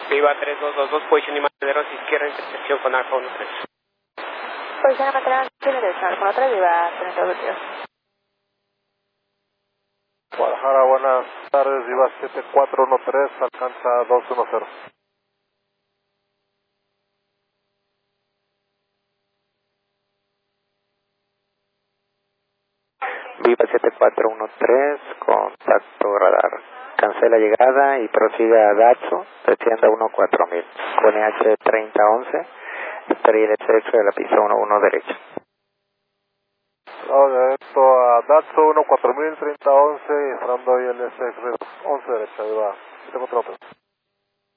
Viva 3222, posición y Materos, izquierda, intersección con Alfa 13. Posición y Materos, dirección Alfa 13, Viva 3222. Guadalajara, buenas tardes, Viva 7413, alcanza 210. Viva 7413, contacto radar. Cancela llegada y prosigue a Datsun, descienda 14000. Con EH 3011, estaría el exceso de la pista 11 derecha. Esto a Datsun 14000, 3011, entrando ahí el SX 11 derecha, Viva 7413.